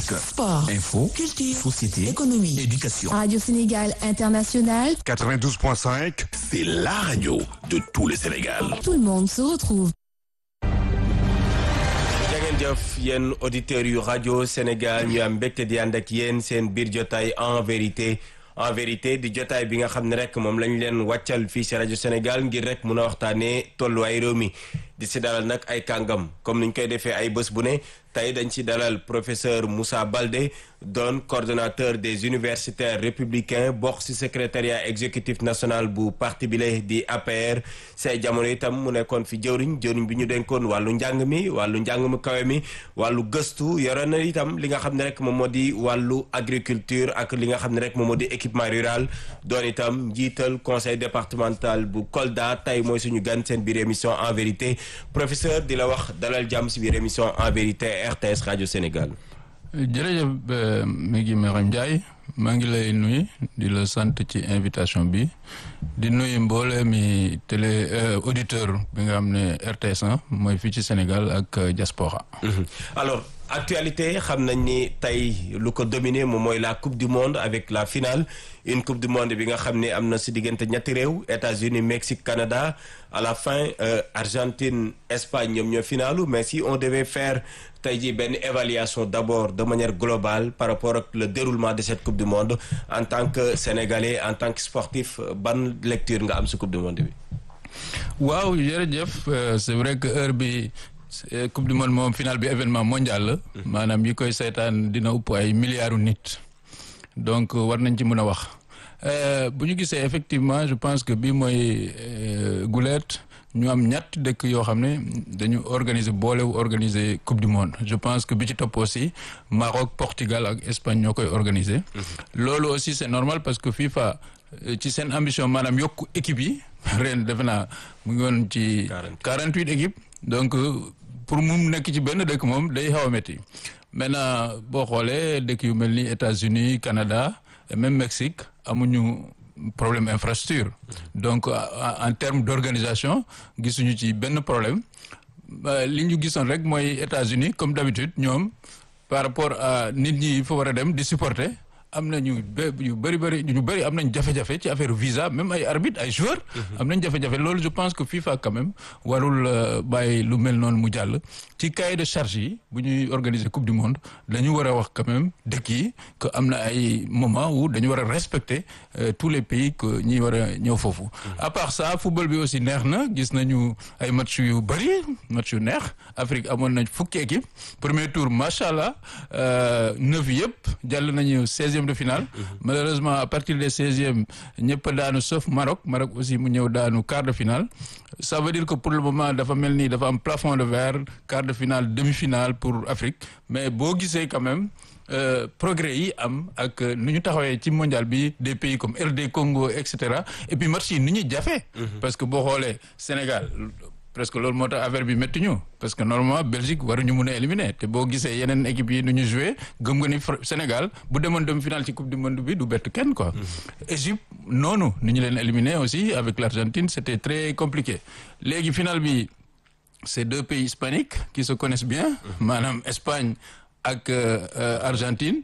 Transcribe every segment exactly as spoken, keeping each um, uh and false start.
sport, info, culture, société, économie, éducation. Radio Sénégal International, quatre-vingt-douze point cinq, c'est la radio de tout le Sénégal. tout le monde se retrouve. jangeen jëf yéen auditeurs yu rajo Sénégal ñu am mbégte di ànd ak yéen seen biir jotaay en vérité en vérité di jotaay bi nga xam ne rek moom lañ leen wàccal fii si rajo Sénégal ngir rek mun a waxtaanee tolluwaay réew mi di si dalal nag ay kàngam comme niñ koy defee ay bés bu ne tey dañ ci dalal professeur Moussa Baldé doon coordonnateur des universitaires républicains bokk ci secrétariat exécutif national bu parti bi la di A P R say jamono itam mu nekkoon fi jëwriñ jëwriñ bi ñu dénkoon wàllu njàng mi wàllu njàng mu kawe mi wàllu gëstu yore na itam li nga xam ne rek moom moo di wàllu agriculture ak li nga xam ne rek moom moo di équipement rural doon itam njiital conseil départemental bu Kolda tey mooy suñu gan seen biir émission en vérité professeur di la wax dalal jàmm ci biir émission en vérité R T S rajo Sénégal. jërëjëf mi ngi Maram Ndiaye maa ngi lay nuyu di la sant ci invitation bi di nuyu mboole mi télé auditeur bi nga xam ne R T S mooy fii ci Sénégal ak diaspora. alors actualité xam nañ ni tey lu ko dominé moom mooy la coupe du monde avec la finale une coupe du monde bi nga xam ne am na si diggante ñetti réew États-Unis Mexique Canada à la fin euh, Argentine Espagne ñoom ñoo finalu mais si on devait faire tey jii benn évaluation d'abord de manière globale par rapport ak le déroulement de cette coupe du monde en tant que sénégalais en tant que sportif ban lecture nga am si coupe du monde bi. waaw jërëjëf c'est vrai que heure bi coupe du monde moom final bi événement mondial la. maanaam yi koy seetaan dina ëpp ay milliards nit. donc war nañ ci mën a wax bu ñu gisee effectivement je pense que bii mooy guleet ñu am ñett dëkk yoo xam ne dañu organiser boolewu organiser coupe du monde je pense que bi ci topp aussi Maroc Portugal ak Espagne ñoo koy organiser. loolu aussi c'est normal parce que FIFA ci seen ambition maanaam yokku équipe yi ren defe naa mu ngi woon ci quarante-huit équipes donc pour mu nekk ci benn dëkk moom day xaw a métti maintenant boo xoolee dëkk yu mel ni États-Unis Canada et même Mexique amuñu problème infrastructure donc en termes d'organisation gisuñu ci benn problème li ñu gisoon rek mooy États-Unis comme d'habitude ñoom par rapport à nit ñi fa war a dem di supporter am nañu yu bëri bëri ñu bëri am nañ jafe-jafe ci affaire visa même ay arbitres ay joueurs. am nañ jafe-jafe loolu je pense que FIFA quand même warul bàyyi lu mel noonu mu jàll. ci cahier de charge yi bu ñuy organiser coupe du monde dañu war a wax quand même dëkk yi que am na ay moment où dañu war a respecter tous les pays que ñi war a ñëw foofu. à part ça football bi aussi neex na gis nañu ay match yu bëri match yu neex Afrique amoon nañ fukki équipe premier tour macha allah neuf yëpp jàll nañu seizième de finale. Malheureusement à partir des seizièmes ñëpp daanu sauf Maroc Maroc aussi mu ñëw daanu quart de finale ça veut dire que pour le moment dafa mel ni dafa am plafond de verre quart de finale demi-finale pour Afrique mais boo gisee quand même euh, progrès yi am ak nu ñu taxawee ci mondial bi des pays comme R D Congo et cetera et puis match yi nu ñuy jafe. parce que boo xoolee Sénégal presque loolu moo tax affaire bi métti ñu parce que normalement Belgique waruñu mun a éliminer te boo gisee yeneen équipe yi nu ñu joué gëm nga ni Sénégal bu demoon demi-finale ci coupe du monde bi du bett kenn quoi. Égypte noonu ni ñu leen éliminer aussi avec l'Argentine c'était très compliqué léegi finale bi c'est deux pays hispaniques qui se connaissent bien maanaam Espagne ak euh, Argentine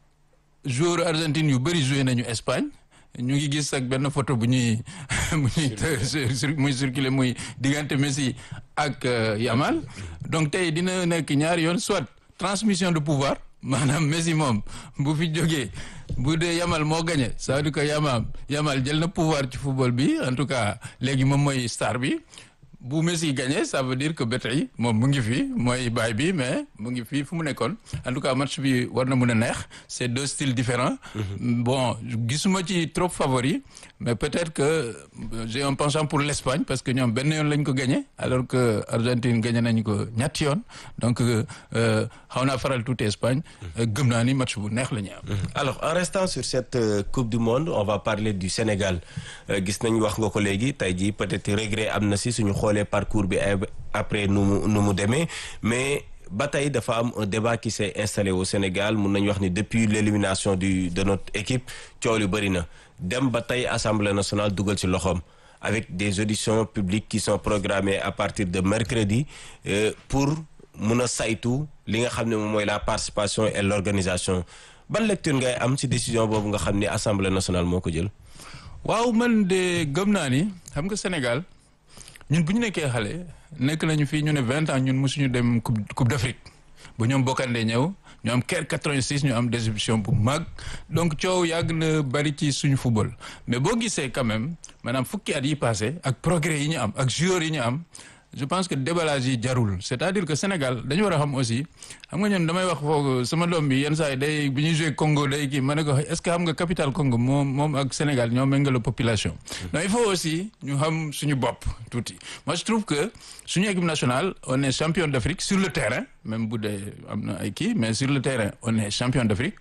joueur Argentine yu bëri joué nañu Espagne. ñu ngi gis ak benn photo bu ñuy bu ñuy muy circulé muy diggante Messi ak Yamal donc tey dina nekk ñaari yoon soit transmission de pouvoir maanaam Messi moom bu fi jógee bu dee Yamal moo gagné ça veut dire que Yamal Yamal jël na pouvoir ci football bi en tout cas léegi moom mooy star bi bu Messi gagné ça veut dire que ba tey moom mu ngi fi mooy baay bi mais mu ngi fi fu mu nekkoon en tout cas match bi war na mën a neex c'est deux styles différents. Mm-hmm. Bon gisuma ci trop favori mais peut-être que j'ai un penchant pour l'Espagne parce que ñoom benn yoon lañ ko gagné alors que Argentine gagné nañu ko ñetti yoon donc xaw naa faral tuuti Espagne. gëm naa ni match bu neex la ñu am. alors en restant sur cette euh, coupe du monde on va parler du Sénégal gis nañ wax nga ko léegi tey jii peut-être regret am na si suñu xool les parcours bi après nu mu nu mu demee mais ba tey dafa am un débat qui s'est installé au Sénégal mun nañu wax ni depuis l'élimination du de notre équipe coow lu bëri na dem ba tey Assemblée nationale dugal ci loxoom avec des auditions publiques qui sont programmées à partir de mercredi euh, pour mun a saytu li nga xam ne moom mooy la participation et l'organisation ban lecture ngay am ci décision boobu nga xam ne assemblée nationale moo ko jël. waaw man de gëm naa ni xam nga Sénégal ñun bu ñu nekkee xale nekk nañu fii ñu ne vingt ans ñun mosuñu dem coupe coupe d'Afrique bu ñoom bokkandee ñëw ñu am keer quatre-vingt-six ñu am déception bu mag donc coow yàgg na bari ci suñu football mais boo gisee quand même maanaam fukki at yi passé ak progrès yi ñu am ak joueurs yi ñu am je pense que déballage yi jarul c'est-à-dire que Sénégal dañu war a xam aussi xam nga ñun damay wax foofu sama doom bi yenn saa yi day bi ñuy joué Congo day kii ma ne ko est-ce que xam nga capitale Congo moom moom ak Sénégal ñoo méngale population. donc il faut aussi ñu xam suñu bopp tuuti moi je trouve que suñu équipe nationale on est champion d'Afrique sur le terrain même bu dee am na ay kii mais sur le terrain on est champion d'Afrique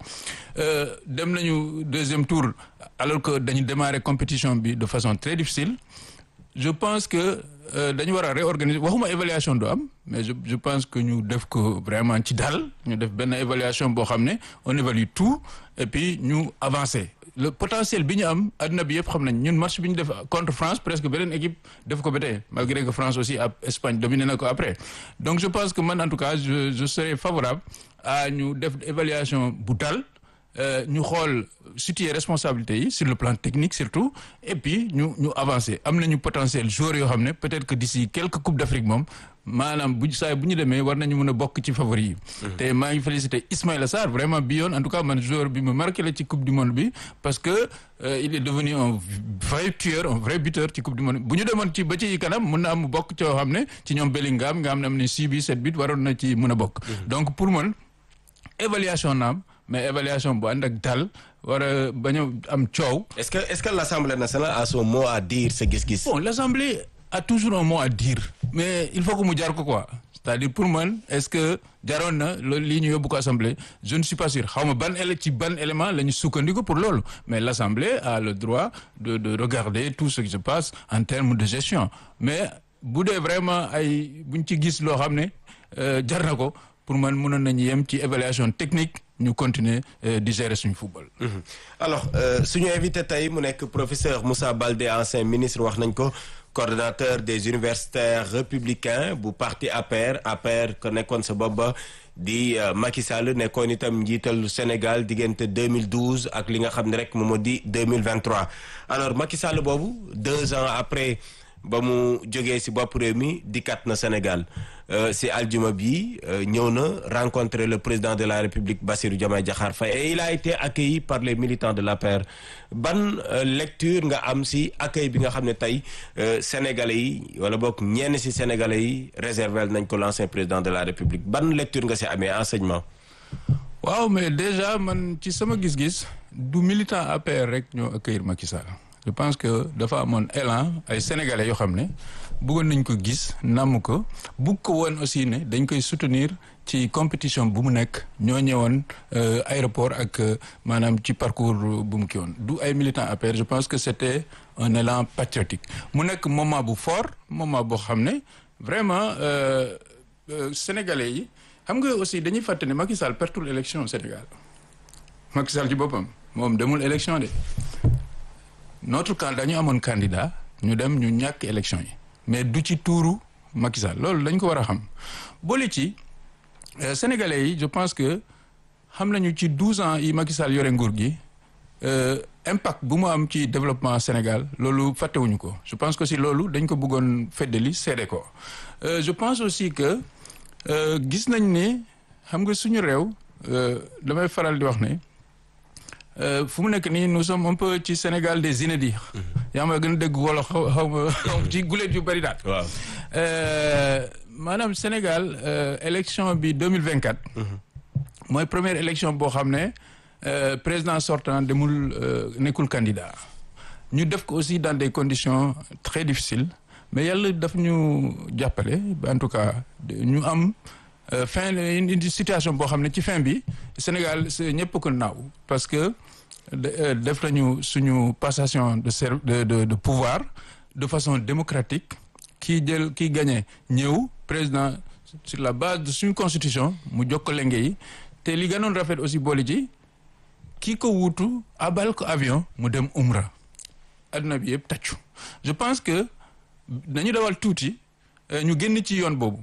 dem nañu deuxième tour alors que dañu démarrer compétition bi de façon très difficile je pense que. dañu war a réorganiser waxuma évaluation du am mais je je pense que ñu def ko vraiment ci dal ñu def benn évaluation boo xam ne on évalue tout et puis ñu avancer le potentiel bi ñu am adduna bi yëpp xam nañ ñun match bi ñu def contre France presque beneen équipe def ko ba tey malgré que France aussi ab Espagne dominé na ko après donc je pense que man en tout cas je je serais favorable à ñu def évaluation bu dal ñu xool situer responsabilité yi sur le plan technique surtout et puis ñu ñu avancer am nañu potentiel joueurs yoo xam ne peut-être que d'ici quelques coupes d'Afrique moom maanaam bu saa bu ñu demee war nañu mën a bokk ci favori yi. te maa ngi féliciter Ismaïla Sarr vraiment bi yoon en tout cas man joueur bi ma marqué la ci coupe du monde bi parce que euh, il est devenu un vrai tueur un vrai buteur ci coupe du monde bu ñu demoon ci ba ci kanam mën na am bokk ci yoo xam ne ci ñoom Bellingham nga xam ne am ne six bi sept bi waroon na ci mën a bokk. donc pour man évaluation naam. mais évaluation bu ànd ak dal war a bañ a am coow. est-ce que est-ce que l'Assemblée nationale a son mot à dire sa gis-gis. bon l'Assemblée a toujours un mot à dire mais il faut que mu jar ko quoi c'est-à-dire pour man est-ce que jaroon na loolu lii ñu yóbbu ko Assemblée je ne suis pas sûr xaw ma ban éle ci ban élément la ñu sukkandiku pour loolu mais l'Assemblée a le droit de de regarder tout ce qui se passe en termes de gestion mais bu dee vraiment ay buñ ci gis loo xam ne jar na ko pour man mënoon nañu yem ci évaluation technique. ñu continuer di gérer suñu football. alors suñu invité tey mu nekk professeur Moussa Baldé ancien ministre wax nañ ko coordonnateur des universitaires républicains bu parti A P R A P R ko nekkoon sa bopp ba di Macky Sall nekkoon itam njiital Sénégal diggante deux mille douze ak li nga xam ne rek moom moo di deux mille vingt-trois alors Macky Sall boobu deux ans après ba mu jógee ci bopp réew mi dikkat na Sénégal. ci aljuma bi ñëw na rencontrer le président de la République Bassirou Diomaye Diakhar Faye et il a été accueilli par les militants de l'A P R ban lecture nga am ci accueil bi nga xam ne tey sénégalais yi wala boog ñenn ci sénégalais yi réservé nañ ko l'ancien président de la République ban lecture nga ci amee enseignement. waaw mais déjà man ci sama gis-gis du militant A P R rek ñoo accueillir Macky Sall je pense que dafa amoon élan ay sénégalais yoo xam ne. bëggoon nañ ko gis namm ko bugg ko woon aussi ne dañ koy soutenir ci compétition bu mu nekk ñoo ñëwoon aéroport ak maanaam ci parcours bu mu kii woon du ay militants A P R je pense que c'était un élan patriotique mu nekk moment bu fort moment boo xam ne vraiment euh, euh, sénégalais yi xam nga aussi dañuy fàtte ne Macky Sall pertul élection au Sénégal Macky Sall ci boppam moom demul élection de notre camp dañu amoon candidat ñu dem ñu ñàkk élection yi mais du ci tuuru Macky Sall loolu dañ ko war a xam boole ci sénégalais yi je pense que xam nañu ci douze ans yi Macky Sall yore nguur gi impact bu mu am ci développement Sénégal loolu fàttewuñu ko je pense que si loolu dañ ko bëggoon feddali seede ko je pense aussi que gis nañ ne xam nga suñu réew damay faral di wax ne fu mu nekk nii nous sommes un peu ci Sénégal des inédits. yaa ma gën a dégg wala xaw xaw ma ci gulet yu bari daal. waaw maanaam Sénégal élection bi deux mille vingt quatre. mooy première élection boo xam ne président sortant demul nekkul candidat. ñu def ko aussi dans des conditions très difficiles mais yàlla daf ñu jàppale en tout cas ñu am. fin une situation boo xam ne ci fin bi Sénégal ñëpp ko naaw parce que def nañu suñu passation de de de de pouvoir de façon démocratique kii jël kii gagné ñëw président sur la base de suñu constitution mu jokkale yi te li gënoon rafet aussi boole ci kii ko wuutu abal ko avion mu dem umra adduna bi yëpp tàccu je pense que nañu dawal tuuti ñu génn ci yoon boobu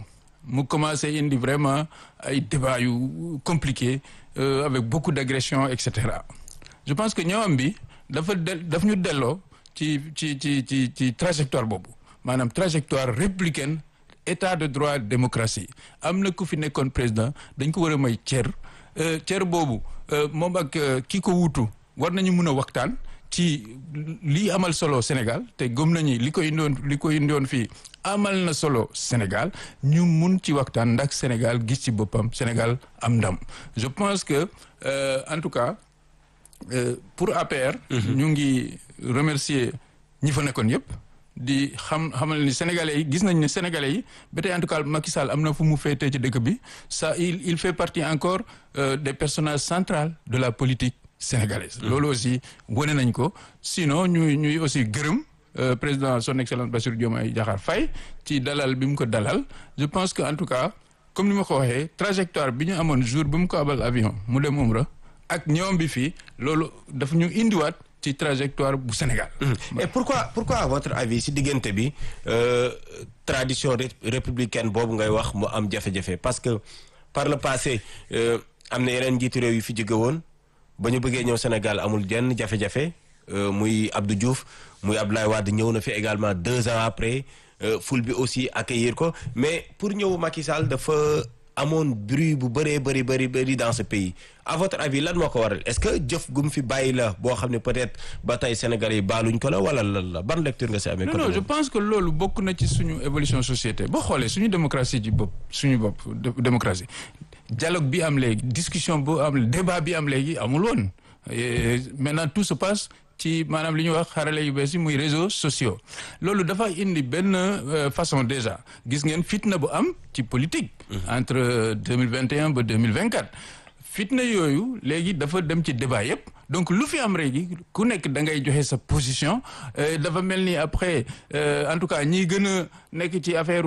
mu commencé indi vraiment ay débat yu compliqué euh, avec beaucoup d'agression et cetera je pense que ñëwam bi dafa del daf ñu delloo ci ci ci ci ci trajectoire boobu maanaam trajectoire républicaine état de droit démocratie am na ku fi nekkoon président dañ ko war a may cër cër boobu moom ak kii ko wuutu war nañu mun a waxtaan ci lii amal solo Sénégal te gëm nañu li ko indoon li ko indoon fii amal na solo Sénégal ñu mun ci waxtaan ndax Sénégal gis ci boppam Sénégal am ndam je pense que euh, en tout cas euh, pour A P R. ñu ngi remercier ñi fa nekkoon yëpp. di xam xamal ni sénégalais yi gis nañ ne sénégalais yi ba tey en tout cas Macky Sall am na fu mu féetee ci dëkk bi ça il il fait partie encore euh, des personnages centrales de la politique sénégalaise. Mmh. loolu aussi wane nañ ko sinon ñuy ñuy aussi gërëm euh, président son excellence Bassirou Diomaye Diakhar Faye ci dalal bi mu ko dalal je pense que en tout cas comme ni ma ko waxee trajectoire bi ñu amoon jour bi mu ko abal avion mu dem Umra ak ñoom bi fii loolu dafa ñu indiwaat. ci trajectoire bu Sénégal. Mmh. Et pourquoi pourquoi à votre avis si diggante bi euh, tradition ré républicaine boobu ngay wax mu am jafe-jafe parce que par le passé euh, am na yeneen njiitu réew yu fi jóge woon ba ñu bëggee ñëw Sénégal amul jenn jafe-jafe euh, muy Abdou Diouf muy Abdoulaye Wade ñëw na fi également deux ans après euh, ful bi aussi accueillir ko mais pour ñëw Macky Sall dafa amoon bruit bu bëree bëri bëri bëri dans ce pays à votre avis lan moo ko waral est-ce que jëf gum fi bàyyi la boo xam ne peut-être ba tey Sénégalais yi baaluñ ko la wala lan la ban lecture nga si amee. non non je pense que loolu bokk na ci suñu évolution société boo xoolee suñu démocratie ji bopp suñu bopp démocratie dialogue bi am léegi discussion bu am débat bi am léegi amul woon maintenant tout se passe. ci maanaam li ñuy wax xarale yu bees yi muy réseaux sociaux loolu dafa indi benn euh, façon déjà gis ngeen fitna bu am ci politique. Mmh. entre deux mille vingt et un ba deux mille vingt quatre fitna yooyu léegi dafa dem ci débat yëpp donc lu fi am léegi ku nekk da ngay joxe sa position euh, dafa mel ni après euh, en tout cas ñi gën a nekk ci affaire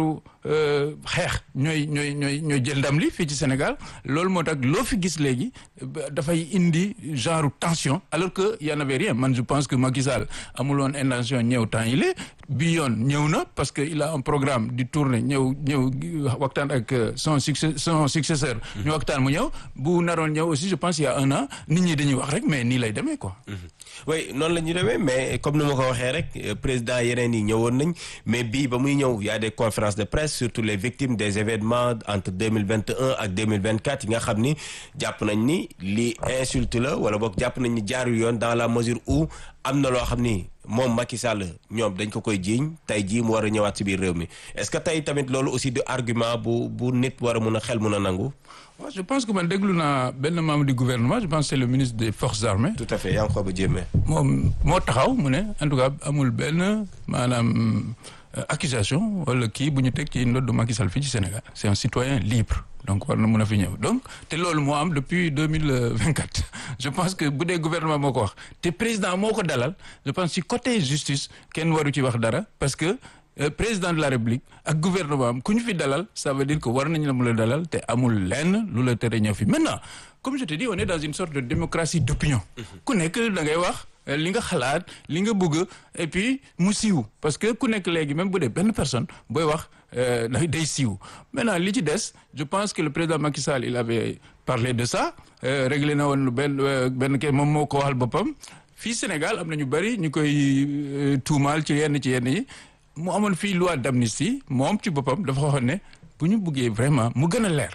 xeex ñooy ñooy ñooy ñooy jël ndam li fii ci Sénégal loolu moo tax loo fi gis léegi dafay indi genre tension alors que y en avait rien man je pense que Macky Sall amul woon intention ñëw temps yi la bi yoon ñëw na parce que il a un programme di tourner ñëw ñëw waxtaan ak son succès son successeur. ñu waxtaan mu ñëw bu naroon ñëw aussi je pense il y a un an nit ñi dañuy wax rek mais nii lay demee quoi. oui noonu la ñuy demee mais comme ni ma ko waxee rek président yeneen yi ñëwoon nañ mais bii ba muy ñëw y a des conférences de presse surtout les victimes des événements entre deux mille vingt et un ak deux mille vingt quatre yi nga xam ni jàpp nañ ni lii insulte la wala boog jàpp nañ ni jaarul yoon dans la mesure où am na loo xam ni moom Macky Sall ñoom dañ ko koy jiiñ tey jii mu war a ñëwaat ci biir réew mi est-ce que tey tamit loolu aussi du argument bu bu nit war a mun a xel mun a nangu. waaw je pense que man déglu naa benn membre du gouvernement je pense que c'est le ministre des forces armées. tout à fait Yankhoba Diémé. moom moo taxaw mu ne en tout cas amul benn maanaam accusation wala kii bu ñu teg ci ndoddu Macky Sall fii ci Sénégal c'est un citoyen libre donc war na mën a fi ñëw donc te loolu moo am depuis deux mille vingt quatre je pense que bu dee gouvernement moo ko wax te président moo ko dalal je pense ci côté justice kenn waru ci wax dara parce que. Euh, président de la République ak gouvernement am ku ñu fi dalal ça veut dire que war nañu la mu la dalal te amul lenn lu la tere ñëw fi maintenant comme je te dis on est dans une sorte de démocratie d'opinion ku nekk da ngay wax li nga xalaat li nga bëgg et puis mu siiw parce que ku nekk léegi même bu dee benn personne booy wax euh, day siiw maintenant li ci des je pense que le président Macky Sall il avait parlé de ça euh, réglé na woon benn benn kii moom moo ko waxal boppam fii Sénégal am na ñu bari ñu koy tuumaal ci yenn ci yenn yi mu amoon fii loi d'amnistie moom ci boppam dafa waxoon ne bu ñu buggee vraiment mu gën a leer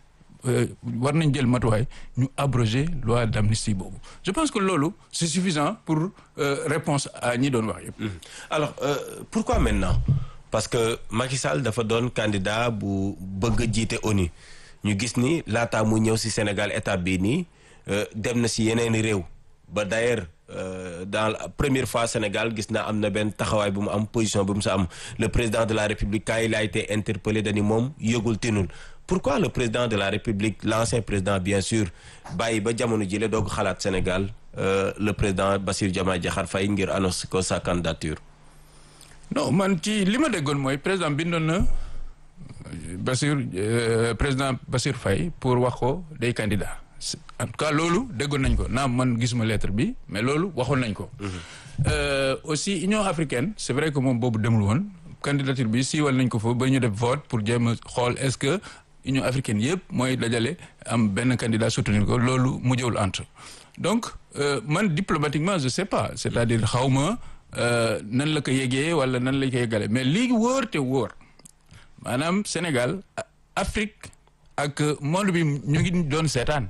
war nañ jël matuwaay ñu abroger loi d'amnistie boobu je pense que loolu c'est suffisant pour euh, réponse à ñi doon wax yëpp. alors euh, pourquoi maintenant parce que Macky Sall dafa doon candidat bu bëgg a jiite ONU ñu gis ni laataa mu ñëw ci Sénégal étape bii nii dem na ci yeneeni réew ba d'ailleurs Euh, dans la première fois Sénégal gis naa am na benn taxawaay bu mu am position bu mu sa am le président de la République quand il a été interpellé dani moom yëgul tinul pourquoi le président de la République l'ancien président bien sûr bàyyi ba jamono jile doog xalaat Sénégal euh, le président Bassirou Diomaye Diakhar Faye ngir annonce ko sa candidature. non man ci li ma déggoon mooy président bindoon na Bassirou euh, président Bassirou Faye pour wax ko day candidat. en tout cas loolu déggoon nañ ko naam man gisuma lettre bi mais loolu waxoon nañ ko. Mmh. Euh, aussi Union africaine c'est vrai que moom boobu demul woon candidature bi siiwal nañ ko fa ba ñu def vote pour jéem a xool est-ce que Union africaine yëpp mooy dajale am benn candidat soutenir ko loolu mujjewul entre donc euh, man diplomatiquement je sais pas c'est-à-dire xawma euh, nan la ko yégee wala nan la ko yégale mais lii wóor te wóor maanaam Sénégal Afrique ak monde bi ñu ngi doon seetaan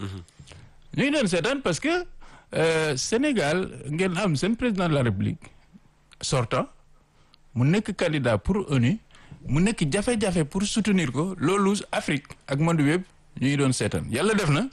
ñu ngi doon seetaan parce que euh, Sénégal ngeen am seen président de la République sortant mu nekk candidat pour ONU mu nekk jafe-jafe pour soutenir ko loolu Afrique ak monde bi yëpp ñu ngi doon seetaan yàlla def na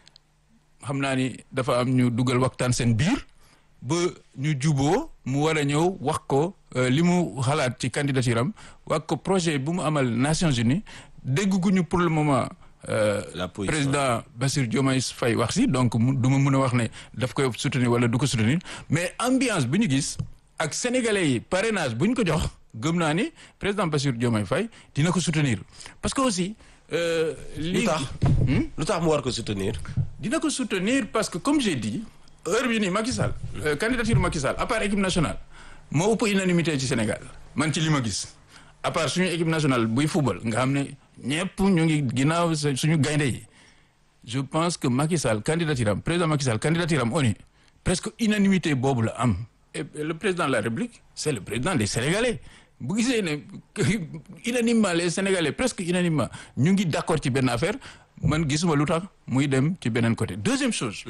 xam naa ni dafa am ñu dugal waxtaan seen biir ba ñu juboo mu war a ñëw wax ko euh, li mu xalaat ci candidature am wax ko projet bu mu amal Nations Unies dégguñu pour le moment euh, La position. président Bassirou Diomaye Faye wax si donc mu- du ma mën a wax ne daf koy soutenir wala du ko soutenir mais ambiance bu ñu gis ak sénégalais yi parrainage bu ñu ko jox gëm naa ni président Bassirou Diomaye Faye dina ko soutenir parce que aussi euh, lu lii tax lu tax mu war ko soutenir. dina ko soutenir parce que comme j'ai dit heure bi nii Macky Sall euh, candidature Macky Sall à part équipe nationale moo ëpp unanimité ci Sénégal man ci li ma gis à part suñu équipe nationale buy football nga xam ne ñëpp ñu ngi ginnaaw sa- suñu gaynde yi je pense que Macky Sall candidature am président Macky Sall candidature am ONU presque unanimité boobu la am et et le président de la République c'est le président des Sénégalais bu gisee ne unanimement les Sénégalais presque unanimement ñu ngi d'accord ci benn affaire man gisuma lu tax muy dem ci beneen côté deuxième chose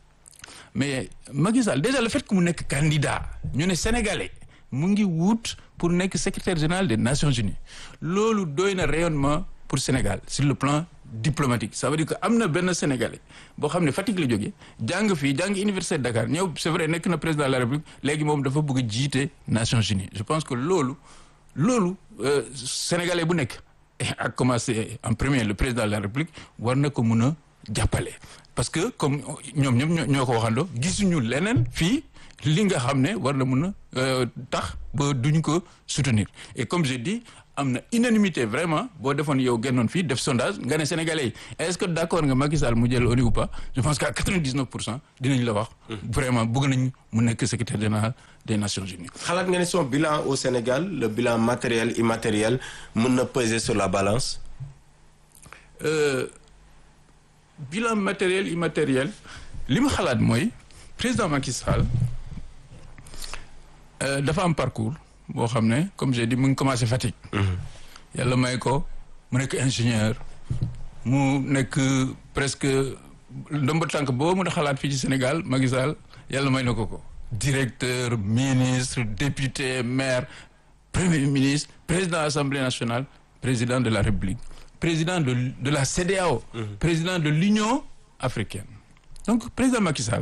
mais Macky Sall déjà le fait que mu nekk candidat ñu ne sénégalais mu ngi wut pour nekk secrétaire général des Nations Unies loolu doy na rayonnement pour Sénégal sur le plan diplomatique ça veut dire que am na benn sénégalais boo xam ne Fatick la jógee jàng fii jàng université de Dakar ñëw c'est vrai nekk na président de la République léegi moom dafa bëgg a jiite Nations Unies je pense que loolu loolu euh, sénégalais bu nekk ak commencé en premier le président de la République war na ko mun a jàppale parce que comme ñoom ñoom ñoo ñoo ko waxandoo gisuñu leneen fii li nga xam ne war na mun a euh, tax ba duñ ko soutenir et comme j'ai dit am na unanimité vraiment boo defoon yow gennoon fii def sondage nga ne sénégalais yi est-ce que d'accord nga Macky Sall mu jël ONU ou pas je pense qu'à quatre-vingt-dix-neuf pour cent dinañ la wax vraiment bëgg nañ mu nekk secrétaire général des Nations Unies. xalaat nga ne son bilan au Sénégal le bilan matériel immatériel mën na peser sur la balance. Euh, bilan matériel immatériel li ma xalaat mooy président Macky Sall euh, dafa am parcours boo xam ne comme j'ai dit mu ngi commencé Fatick. yàlla may ko mu nekk ingénieur mu nekk presque ndomba tànk boo mën a xalaat fii ci Sénégal Macky Sall yàlla may na ko ko. directeur ministre député maire premier ministre président assemblée nationale président de la République président de de la C E D E A O. président de l'Union africaine. donc président Macky Sall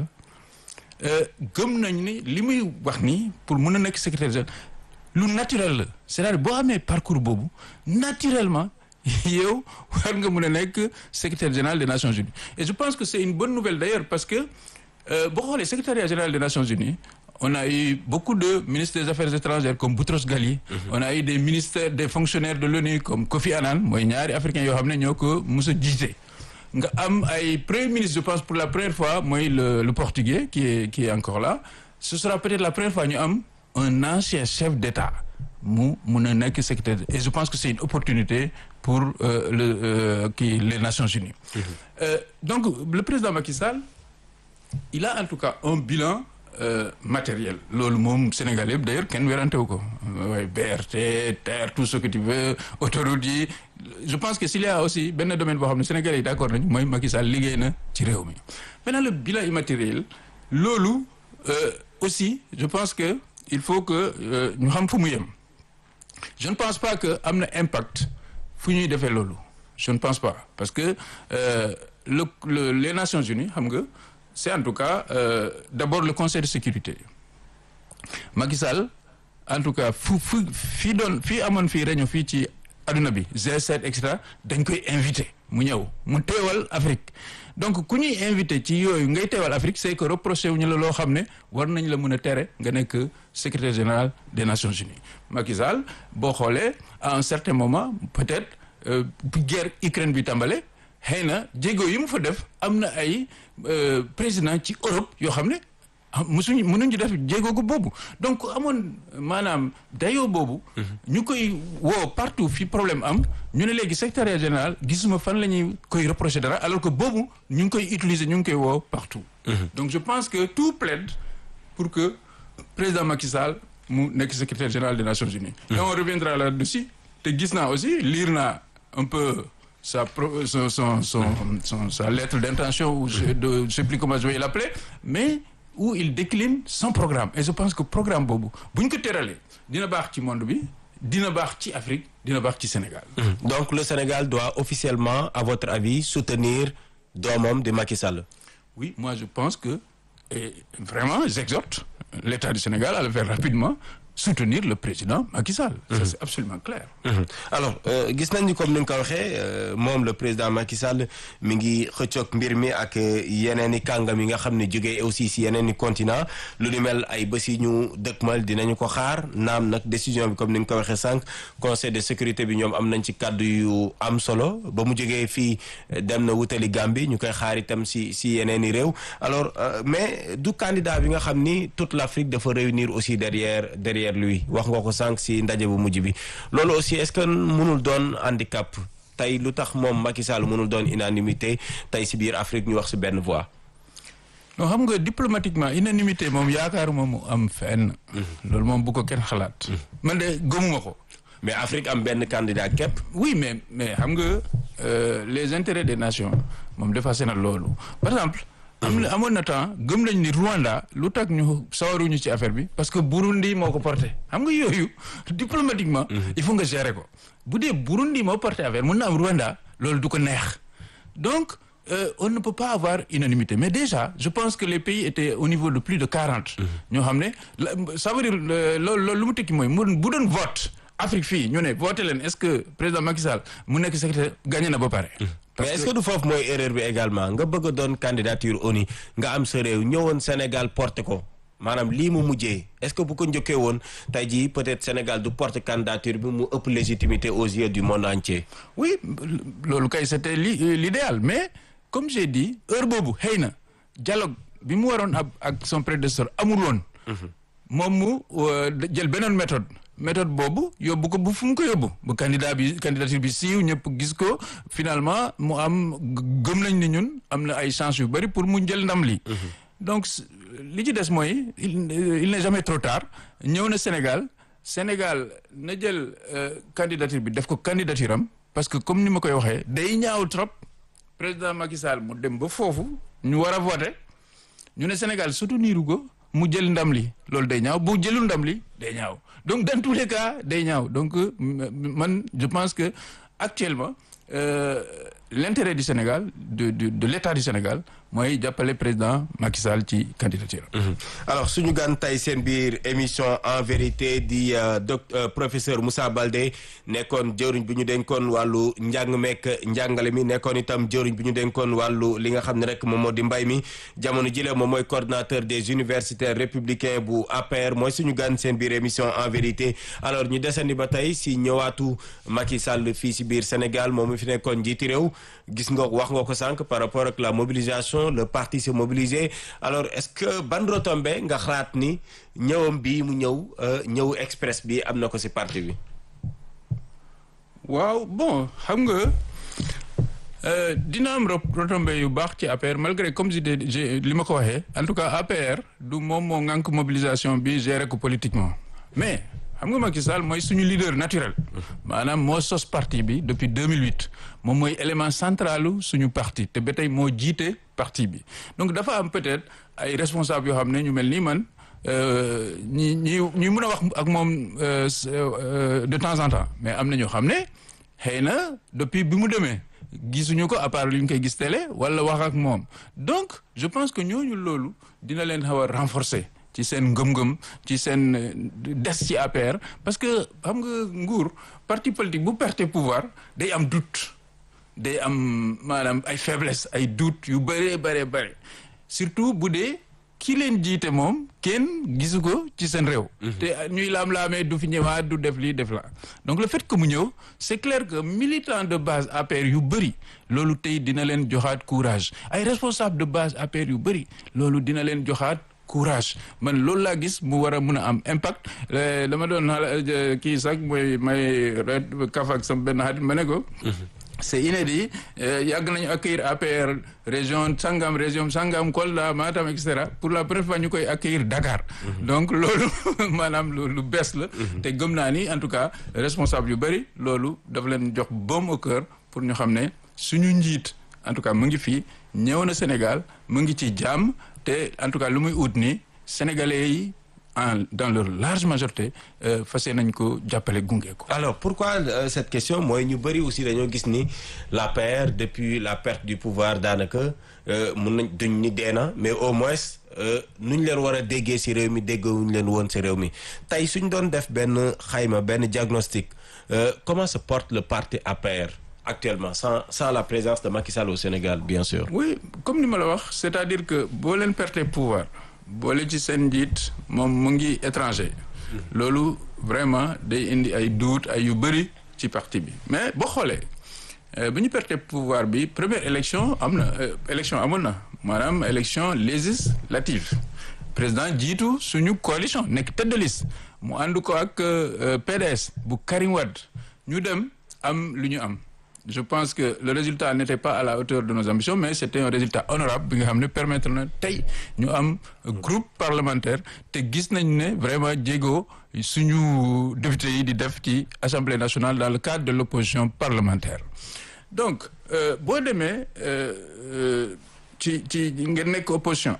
gëm nañ ni li muy wax nii pour mën a nekk secrétaire général lu naturel la c'est-à-dire boo amee parcours boobu naturellement yow war nga mën a nekk secrétaire général des Nations Unies et je pense que c'est une bonne nouvelle d'ailleurs parce que boo xoolee secrétariat général des Nations Unies on a eu beaucoup de ministres des Affaires étrangères comme Boutros Ghali. Mm-hmm. On a eu des ministères des fonctionnaires de l'ONU comme Kofi Annan mooy ñaari africains yoo xam ne ñoo ko mos a jiite nga am ay premier ministre je pense pour la première fois mooy le le portugais qui est qui est encore là ce sera peut-être la première fois ñu am un ancien chef d'État mu mun a nekk secrétaire et je pense que c'est une opportunité pour euh, le euh, qui les Nations Unies. Mm-hmm. euh, donc le président Macky Sall il a en tout cas un bilan euh, matériel loolu moom Sénégal yëpp d'ailleurs kenn werantewu ko waaye B R T terre tout ce que tu veux autoroute yi je pense que s'il y a aussi benn domaine boo xam ne Sénégalais yi d'accord nañu mooy Macky Sall liggéey na ci réew mi maintenant le bilan immatériel loolu euh, aussi je pense que il faut que ñu xam fu mu yem je ne pense pas que am na impact fu ñuy defee loolu je ne pense pas parce que euh, le, le les Nations Unies xam nga c'est en tout cas euh, d'abord le Conseil de sécurité Macky Sall en tout cas fu fu fii doon fii amoon fii réunion fii ci adduna bi G sept et cetera dañ koy invité mu ñëw mu teewal Afrique donc ku ñuy invité ci yooyu ngay teewal Afrique c'est que reproché wu ñu la loo xam ne war nañ la mën a tere nga nekk secrétaire général des Nations Unies Macky Sall boo xoolee à un certain moment peut-être euh, guerre Ukraine bi tàmbale xëy na jéego yi mu fa def am na ay président ci Europe yoo xam ne musuñu mënuñu def jéego gu boobu donc amoon maanaam dayoo boobu. ñu koy woo partout fi problème am ñu ne léegi secrétaire général gisuma fan la ñuy koy reprocher dara alors que boobu ñu ngi koy utiliser ñu ngi koy woo partout. donc je pense que tout plaide pour que président Macky Sall mu nekk secrétaire général des Nations Unies. et on reviendra là-dessus te gis naa aussi lire naa un peu. Sa, son, son, son, son, sa lettre d'intention, ou je ne sais plus comment je vais l'appeler, mais où il décline son programme. Et je pense que le programme Bobo, si on le dina baax ci monde bi, dina baax ci Afrique, dina baax ci Sénégal. Donc le Sénégal doit officiellement, à votre avis, soutenir doomam de Macky Sall. Oui, moi je pense que, et vraiment, j'exhorte l'État du Sénégal à le faire rapidement, soutenir le président Macky Sall. Ça, c'est absolument clair. alors gis nañ ni comme ni nga ko waxee moom le président Macky Sall mi ngi xëccoog mbir mi ak yeneen i kàngam yi nga xam ne jógee aussi si yeneen i continent lu ni mel ay bés yi ñu dëkkmal dinañu ko xaar naam nag décision bi comme ni nga ko waxee sànq conseil de sécurité bi ñoom am nañ ci kàddu yu am solo ba mu jógee fii dem na wutali Gambie ñu koy xaar itam si si yeneen i réew alors mais du candidat bi nga xam ni toute l'Afrique dafa réunir aussi derrière derrière lui wax nga ko sànq si ndaje bu mujj bi loolu aussi est-ce que mënul doon handicap tey lu tax moom Macky Sall mënul doon unanimité tey si biir Afrique ñu wax si benn voix. non xam nga diplomatiquement unanimité moom yaakaaruma mu am fenn. loolu moom bu ko kenn xalaat. man de gëmuma ko. mais Afrique am benn candidat képp. oui mais mais xam nga les intérêts des nations moom dépassé na loolu par exemple. am na amoon na temps gëm nañ ni Rwanda lu tax ñu sawaruñu ci affaire bi parce que Burundi moo ko porté xam nga yooyu diplomatiquement. il faut nga gérer ko bu dee Burundi moo porté affaire mën na am Rwanda loolu du ko neex donc euh, on ne peut pas avoir unanimité mais déjà je pense que les pays étaient au niveau de plus de quarante. ñoo xam ne ça veut dire loolu loolu lu mu tekki mooy mu bu doon vote Afrique fii ñu ne voté leen est-ce que président Macky Sall mu nekk secrétaire gagné na ba pare. mais est-ce que du foofu mooy erreur bi également nga bëgg a doon candidature ONU nga am sa réew ñëwoon Sénégal porté ko maanaam lii mu mujjee est-ce que bu ko njëkkee woon tey jii peut-être Sénégal du porte candidature bi mu ëpp légitimité aux yeux du monde entier. oui loolu kay c'était l'idéal mais comme j'ai dit heure boobu xëy na dialogue bi mu waroon ab ak son prédécesseur amul woon. moom mu jël beneen méthode. méthode boobu yóbbu ko bu fu mu ko yóbbu bu candidat bi candidature bi siiw ñëpp gis ko finalement mu am gëm nañ ni ñun am na ay chance yu bari pour mu jël ndam li donc li ci des mooy il il n'est jamais trop tard ñëw na Sénégal Sénégal na jël candidature bi def ko candidature am parce que comme ni ma koy waxee day ñaaw trop président Macky Sall mu dem ba foofu ñu war a voter ñu ne Sénégal surtout niiru ko mu jël ndam li loolu day ñaaw bu jëlul ndam li day ñaaw donc dans tous les cas day ñaaw donc man je pense que actuellement euh, l'intérêt du Sénégal de de de l'État du Sénégal mooy jàppale président Macky Sall ci candidature. alors suñu gan tey seen biir émission en vérité di doc professeur Moussa Baldé nekkoon jëwriñ bi ñu dénkoon wàllu njàng meek njàngale mi nekkoon itam jëwriñ bi ñu dénkoon wàllu li nga xam ne rek moom moo di mbay mi jamono jile moom mooy coordinateur des universitaires républicains bu A P R mooy suñu gan seen biir émission en vérité alors ñu desandi ba tey si ñëwaatu Macky Sall fii si biir Sénégal moom mi fi nekkoon njiiti réew gis nga wax nga ko sànq par rapport ak la mobilisation le parti s'est mobilisé alors est-ce que ban retombée nga xalaat ni ñëwam bi mu ñëw ñëw express bi am na ko ci parti bi. waaw bon xam nga dina am retombée yu baax ci A P R malgré comme je dis li ma ko waxee en tout cas A P R du moom moo ŋànk mobilisation bi gérer ko politiquement mais. xam nga Macky Sall mooy suñu leader naturel maanaam moo sos parti bi depuis deux mille huit moom mooy élément centralu suñu parti te ba tey moo jiite parti bi donc dafa am peut-être ay responsables yoo xam ne ñu mel nii man ñi ñi ñi mën a wax ak moom de temps en temps mais am na ñoo xam ne xëy na depuis bi mu demee gisuñu ko à part lu ñu koy gis télé wala wax ak moom donc je pense que ñooñu loolu dina leen xaw a renforcer. ci seen ngëm-ngëm ci seen des ci A P R parce que xam nga nguur parti politique bu perte pouvoir day am doute day am maanaam ay faiblesse ay doute yu bëree bëree bëri surtout bu dee ki leen jiite moom kenn gisu ko ci seen réew. te ñuy laam-laamee du fi ñëwaat du def lii def la donc le fait que mu ñëw c'est clair que militant de base A P R yu bëri loolu tey dina leen joxaat courage ay responsable de base A P R yu bëri loolu dina leen joxaat courage man loolu laa gis mu war a mun a am impact dama doon kii sax mooy may ret kaf ak sama benn xarit ma ne ko c'est inédit yàgg nañu accueillir A P R région sangam région sangam Kolda Matam et cetera pour la première fois ñu koy accueillir Dakar. donc loolu maanaam lu bees la. te gëm naa ni en tout cas responsable yu bëri loolu dafa leen jox baume au cœur pour ñu xam ne suñu njiit en tout cas mu ngi fii ñëw na Sénégal mu ngi ci jàmm te en tout cas lu muy ut ni sénégalais yi. En, dans leur large majorité fas nañ ko jàppale gunge ko. alors pourquoi euh, cette question mooy ñu bëri aussi dañoo gis ni l'A P R depuis la perte du pouvoir daanaka mun nañ duñ ni deena mais au moins nu ñu leen war a déggee ci réew mi déggewuñu leen woon ci réew mi tey suñ doon def benn xayma benn diagnostic euh, comment se porte le parti A P R actuellement sans sans la présence de Macky Sall au Sénégal bien sûr. oui comme ni ma la wax c'est-à-dire que boo leen perte pouvoir. boole ci seen njiit moom mu ngi étranger loolu vraiment day indi ay doute ay yu bëri ci parti bi mais boo xoolee bu ñu perte pouvoir bi première élection am na élection amoon na maanaam élection législative président jiitu suñu coalition nekk tête de liste mu ànd ko ak P D S bu Karim Wade ñu dem am lu ñu am je pense que le résultat n'était pas à la hauteur de nos ambitions mais c'était un résultat honorable bi nga xam ne permettre na tey ñu am groupe parlementaire te gis nañ ne vraiment jéego suñu député yi di def ci Assemblée nationale dans le cadre de l'opposition parlementaire donc euh, boo demee euh, ci ci ngeen nekk opposition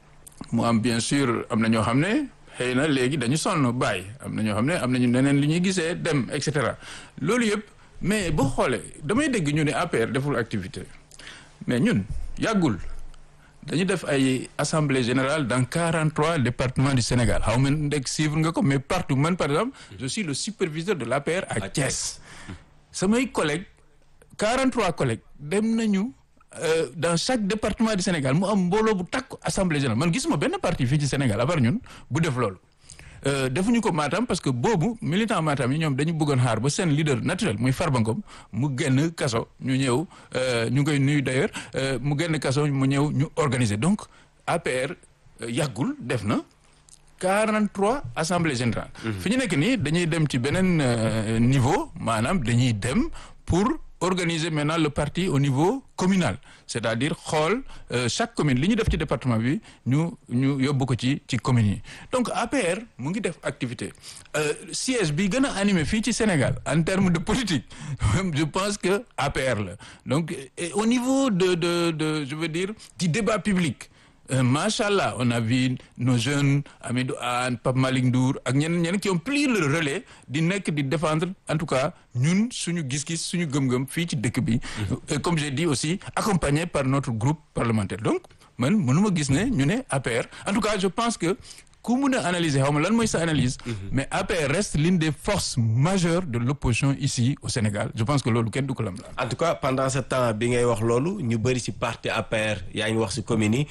mu am bien sûr am na ñoo xam ne xëy na léegi dañu sonn bàyyi am na ñoo xam ne am nañu neneen li ñuy gisee dem et cetera loolu yëpp mais boo xoolee damay dégg ñu ne A P R deful activité mais ñun yàggul dañu def ay assemblée générale dans quarante-trois départements du Sénégal xaw ma ndeg suivre nga ko mais partout man par exemple je suis le superviseur de l'A P R à Thiès samay collègues quarante-trois collègues dem nañu dans chaque département du Sénégal mu am mbooloo bu takk assemblée générale man gisuma benn parti fii ci Sénégal à part ñun bu def loolu defuñu ko Matam parce que boobu militant Matam yi ñoom dañu bëggoon xaar ba seen leader naturel muy Farba Ngom mu génn kaso ñu ñëw ñu ngi koy nuyu d'ailleurs mu génn kaso mu ñëw ñu organiser donc A P R yàggul def na quarante-trois assemblée générale fi ñu nekk nii dañuy dem ci beneen niveau maanaam dañuy dem pour organiser maintenant le parti au niveau communal c'est-à-dire xool euh, chaque commune li ñu def ci département bi ñu ñu yóbbu ko ci ci communes yi donc A P R mu ngi def activité euh, siège bi gën a animé fii ci Sénégal en termes de politique je pense que A P R la donc et au niveau de de de je veux dire du débat public Euh, machallah on a vu nos jeunes Amidou Anne Pape Malick Ndour ak ñeneen ñeneen qui ont pris le relais di nekk di défendre en tout cas ñun suñu gis-gis suñu gëm-gëm fii ci dëkk bi et comme j'ai dit aussi accompagné par notre groupe parlementaire donc man mënuma gis ne ñu ne A P R en tout cas je pense que ku mun a analyser xaw ma lan mooy sa analyse mais A P R reste l'une des forces majeures de l'opposition ici au Sénégal je pense que loolu kenn du ko lam la en tout cas pendant ce temps bi ngay wax loolu ñu bëri ci parti A P R yaa ngi wax ci commune yi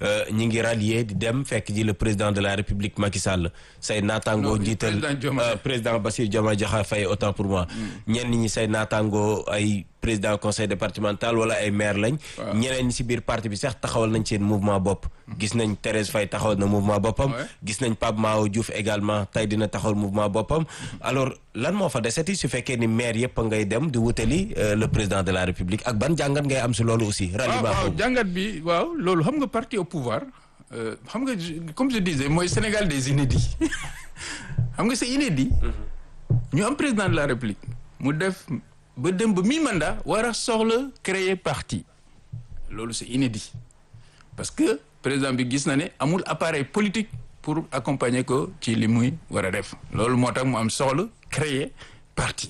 ñi ngi rallier di dem fekk ji le président de la République Macky Sall say naataangoo njiital président Bassirou Diomaye Diakhar Faye autant pour moi ñenn ñi say naataangoo ay président conseil départemental wala ay maire lañ ñeneen ñi ci biir parti bi sax taxawal nañ seen mouvement bopp gis nañ Thérèse Faye taxawal na mouvement boppam gis nañ Pape Mao Diouf également tey dina taxawal mouvement boppam alors lan moo fa deseti su fekkee ni maire yëpp ngay dem di wutali le président de la République ak ban jàngat ngay am ci loolu aussi ralliement waaw jàngat bi waaw loolu xam nga parti au pouvoir xam nga comme je disais mooy Sénégal des inédits xam nga c'est inédit ñu am président de la République mu def ba dem ba mi mandat war a soxla créer parti loolu c'est inédit parce que président bi gis na ne amul appareil politique pour accompagner ko ci li muy war a def loolu moo tax mu am soxla créer parti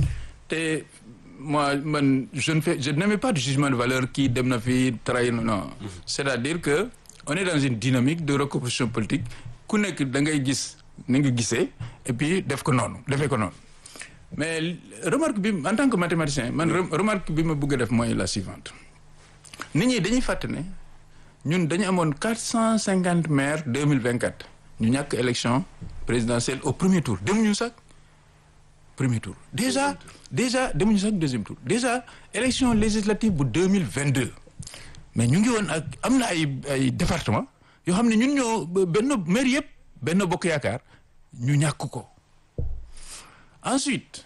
te moi man je ne fais je n'aimais pas de jugement de valeur kii dem na fi trahir non c'est-à-dire que on est dans une dynamique de recomposition politique ku nekk da ngay gis ni nga gisee et puis def ko noonu defee ko noonu mais remarque bi en tant que mathématicien man remarque bi ma bëgg a def mooy la suivante nit ñi dañuy fàtte ne ñun dañu amoon quatre cent cinquante maires deux mille vingt-quatre ñu ñàkk élection présidentielle au premier tour demuñu sax premier tour déjà déjà demuñu sax deuxième tour déjà élection législative bu deux mille vingt-deux mais ñu ngi woon ak am na ay ay département yoo xam ne ñun ñoo benn maire yëpp benn bokk yaakaar ñu ñàkk ko. Ensuite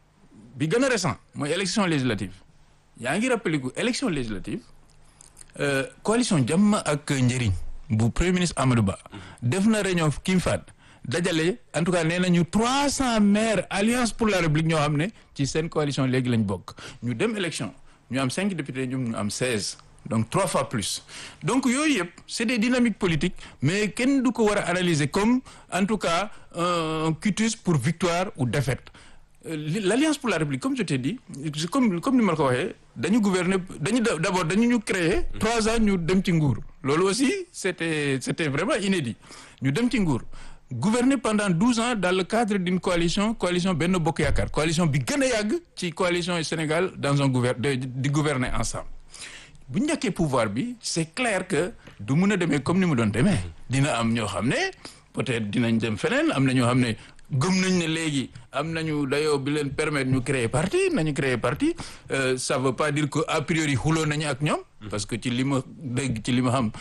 bi gën a récent mooy élection législative yaa ngi rappelé ko élection législative euh, coalition Jàmm ak Njëriñ bu premier ministre Amadou Ba def na réunion King Fahd dajale en tout cas nee nañu trois cents maires alliance pour la république ñoo xam ne ci seen coalition léegi lañ bokk ñu dem élection ñu am cinq députés ñoom ñu am seize donc trois fois plus donc yooyu yëpp c'est des dynamiques politiques mais kenn du ko war a analyser comme en tout cas un quitus pour victoire ou défaite. L'Alliance pour la République comme je t'ai dit comme comme ni ma la ko waxee dañu gouverner dañu d'abord dañu ñu créer trois ans ñu dem ci nguur loolu aussi c'était c'était vraiment inédit ñu dem ci nguur gouverner pendant douze ans dans le cadre d'une coalition coalition Benno Bokk Yaakaar coalition bi gën a yàgg ci coalition Sénégal dans un gouver de di gouverner ensemble bu ñu njëkkee pouvoir bi c'est clair que du mun a demee comme ni mu doon demee dina am ñoo xam ne peut-être dinañ dem feneen am na ñoo xam ne gëm nañ ne léegi am nañu dayoo bi leen permettre ñu créer parti nañu créer parti euh, ça veut pas dire que a priori xuloo nañu ak ñoom parce que ci li ma dégg ci li ma xam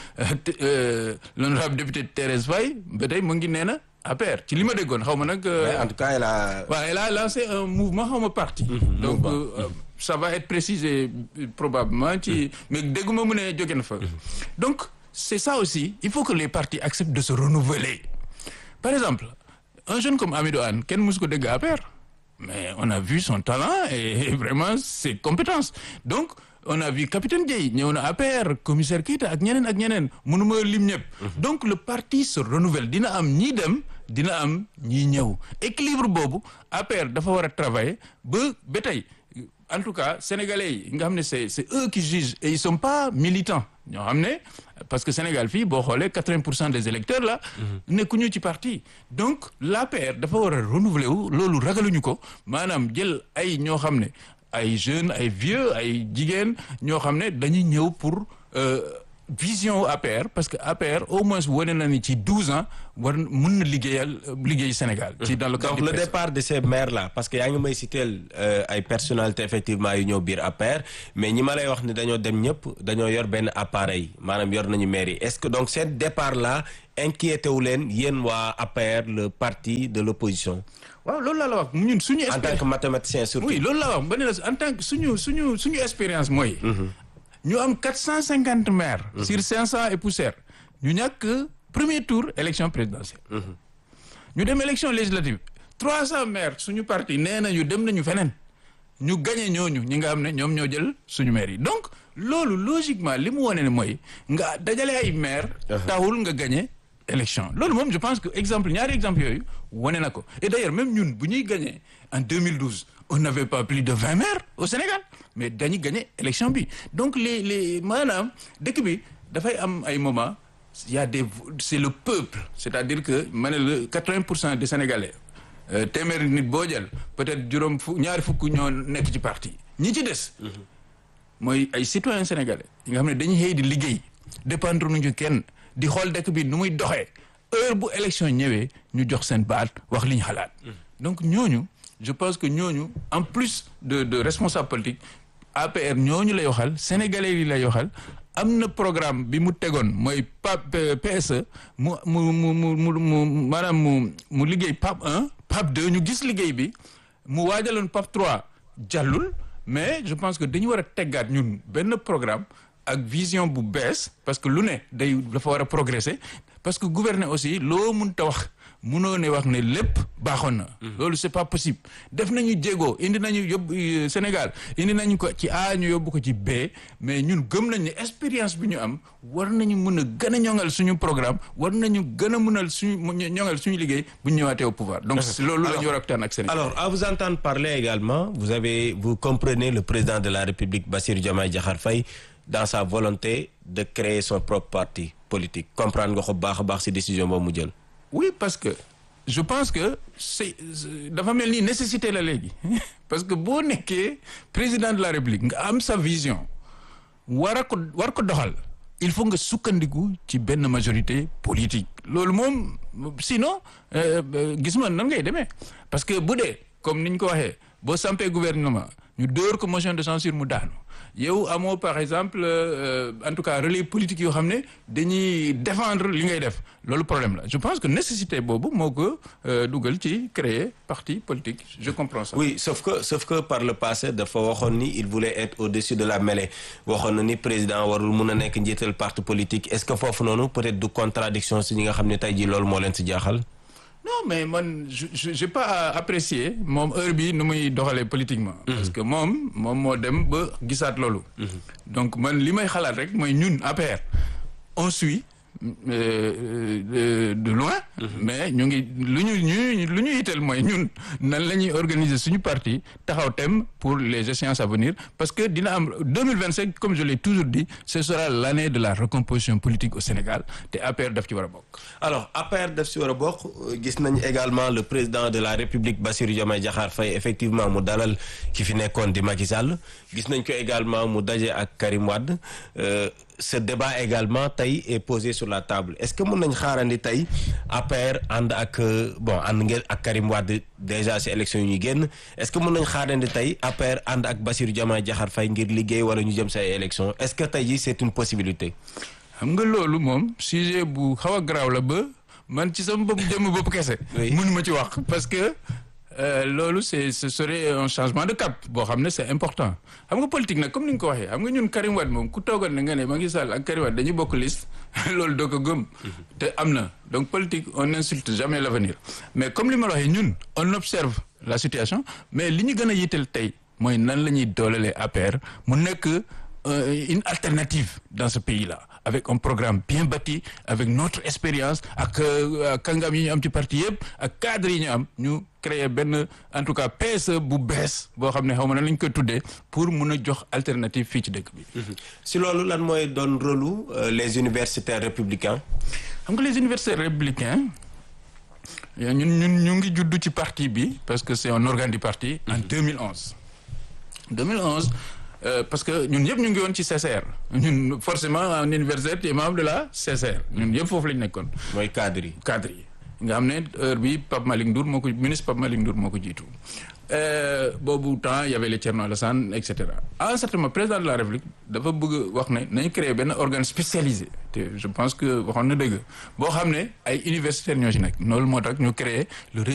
l'honorable député Thérèse Faye ba tey mu ngi nee na A P R ci li ma déggoon xaw ma nag en tout cas elle a waaw elle a lancé un mouvement xaw ma parti mmh, donc euh, ça va être précisé probablement ci mais dégguma mu ne jóge na fa donc c'est ça aussi il faut que les partis acceptent de se renouveler par exemple un jeune comme Hamidou Anne kenn musu ko dégg A P R mais on a vu son talent et vraiment ses compétences donc on a vu capitaine Dièye ñëw na A P R commissaire Keita ak ñeneen ak ñeneen mënuma lim ñëpp donc le parti se renouvelle dina am ñii dem dina am ñii ñëw équilibre boobu A P R dafa war a travailler ba ba tey en tout cas sénégalais yi nga xam ne c'est c'est eux qui jugent et ils sont pas militants ñoo xam ne parce que Sénégal fii boo xoolee quatre-vingts pour cent des électeurs là nekkuñu ci parti donc l'A P R dafa war a renouveler wu loolu ragaluñu ko maanaam jël ay ñoo xam ne ay jeunes ay vieux ay jigéen ñoo xam ne dañuy ñëw pour euh, vision A P R parce que A P R au moins wane na ni ci douze ans war mën na liggéeyal liggéey Sénégal. ci dans le cadre donc le départ de ces maires là parce que yaa ngi may citer ay personnalités effectivement yu ñëw biir A P R mais ñi ma lay wax ni dañoo dem ñëpp dañoo yor benn appareil maanaam yor nañu maire yi est-ce que donc seen départ là inquiété wu leen yéen waa A P R le parti de l'opposition. waaw loolu laa la wax ñun suñu. en tant que mathématicien surtout. oui loolu laa wax ba ne la en tant que suñu suñu suñu expérience mooy. ñu am quatre cent cinquante maires. Mmh. sur cinq cents et poussière. ñu ñàkk premier tour élection présidentielle. Mmh. ñu dem élection législative. trois cents maires suñu parti nee na ñu dem nañu feneen. ñu gagné ñooñu ñi nga xam ne ñoom ñoo jël suñu maires yi donc loolu logiquement li mu wane ne mooy nga dajale ay maires. taxul nga gagné élection loolu moom je pense que exemple ñaari exemple yooyu wane na ko et d'ailleurs même ñun bu ñuy gagné en deux mille douze on n'avait pas plus de vingt maires au Sénégal mais dañuy gagné élection bi donc les les maanaam dëkk bi dafay am ay moments il y a des c'est le peuple c'est-à-dire que ma ne la quatre-vingts pour cent des Sénégalais téeméeri nit boo jël peut-être juróom fu ñaari fukk ñoo nekk ci parti ñi ci des mooy ay citoyens sénégalais yi nga xam ne dañuy xëy di liggéey dépendre nuñu kenn di xool dëkk bi nu muy doxee heure bu élection ñëwee ñu jox seen baat wax li ñu xalaat donc ñooñu je pense que ñooñu en plus de de responsable politique A P R ñooñu lay waxal sénégalais yi lay waxal am na programme bi mu tegoon mooy P P S E mu mu mu mu mu mu maanaam mu mu liggéey P A P un P A P deux ñu gis liggéey bi mu waajaloon P A P trois jàllul mais je pense que dañu war a teggaat ñun benn programme ak vision bu bees parce que lu ne day dafa war a progresser parce que gouverner aussi loo mënta wax mënoo ne wax ne lépp baaxoon na. loolu c'est pas possible def nañu jéego indi nañu yóbbu Sénégal indi nañu ko ci A ñu yóbbu ko ci B mais ñun gëm nañ ne expérience bi ñu am war nañu mën a gën a ñoŋal suñu programme war nañu gën a mënal suñu ñoŋal suñu liggéey bu ñu ñëwaatee au pouvoir. donc loolu la ñu war a waxtaan ak Sénégal. alors à vous entendre parler également vous avez vous comprenez le président de la République Bassirou Diomaye Diakhar Faye dans sa volonté de créer son propre parti politique comprendre nga ko baax a baax ci décision boobu mu jël. oui parce que je pense que c'est dafa mel ni nécessité la léegi parce que boo nekkee président de la République nga am sa vision war a ko war ko doxal il faut nga sukkandiku ci benn majorité politique loolu moom sinon gis ma nan ngay demee parce que bu dee comme niñ ko waxee boo sampee gouvernement ñu dóor ko motion de censure mu daanu yow amoo par exemple euh, en tout cas relais politique yoo xam ne dañuy défendre li ngay def loolu problème la je pense que nécessité boobu moo ko euh, dugal ci créer parti politique je comprends ça. oui sauf que sauf que par le passé dafa waxoon ni il voulait être au-dessus de la mêlée waxoon na ni président warul mun a nekk njiital parti politique est-ce que foofu noonu peut-être du contradiction si ñi nga xam ne tey jii loolu moo leen si jaaxal. non mais man je je j'ai pas apprécié moom heure bi nu muy doxalee politiquement. parce que moom moom moo dem ba gisaat loolu. donc man li may xalaat rek mooy ñun A P R on suit euh, de, de loin. mais ñu ngi lu ñu ñu lu ñu yitteel mooy ñun nan la ñuy organiser suñu parti taxaw thème pour les échéances à venir parce que dina am deux mille vingt-cinq comme je l'ai toujours dit ce sera l'année de la recomposition politique au Sénégal te A P R daf ci war a bokk. alors A P R daf ci war a bokk gis nañ également le président de la République Bassirou Diomaye Diakhar Faye effectivement mu dalal ki fi nekkoon di Macky Sall gis nañ ko également mu daje ak Karim Wade euh, ce débat également tey est posé sur la table est-ce que mën nañ xaarandi tey A P R ànd ak bon ànd ngeen ak Karim Wade déjà ci élection yi ñuy génn est-ce que mën nañ xaarandi tey A P R ànd ak Bassirou Diomaye Diakhar Faye ngir liggéey wala ñu jëm ci ay élection est-ce que tey jii c'est une possibilité. xam nga loolu moom sujet bu xaw a garaaw la ba man ci sama bopp jëmm bopp kese. mënuma ci wax parce que euh, loolu c'est ce serait un changement de cap boo xam ne c'est important xam nga politique nag comme ni nga ko waxee xam nga ñun Karim Wade moom ku toogal na nga ne Macky Sall ak Karim Wade dañuy bokk liste loolu doo ko gëm. te am na donc politique on n'insulte jamais l'avenir mais comme li ma la waxee ñun on observe la situation mais li ñu gën a yitteel tey mooy nan la ñuy doolelee A P R mu nekk une alternative dans ce pays-là avec un programme bien bâti avec notre expérience ak kàngam yi ñu am ci parti yëpp ak cadre yi ñu am ñu créer benn en tout cas P S E bu bees boo xam ne xaw ma na lañ koy tuddee pour mun a jox alternative fii ci dëkk bi. si loolu lan mooy doon rôle les universitaires républicains. xam nga les universitaires républicains ñun ñun ñu ngi juddu ci parti bi parce que c'est un organe du parti en deux mille onze. deux mille onze Euh, parce que ñun yëpp ñu ngi woon ci C C R ñun forcément en université tu es membre de la C C R ñun yëpp foofu lañ nekkoon. mooy cadre yi. cadre yi nga xam ne heure bi Pape Malick Ndour moo ko ministre Pape Malick Ndour moo ko jiitu boobu temps y avait les Thierno Alassane et cetera à un certain moment président de la République dafa bëgg wax ne nañu créer benn organe spécialisé te je pense que waxoon na dëgg boo xam ne ay universitaires ñoo ci nekk loolu moo tax ñu créer le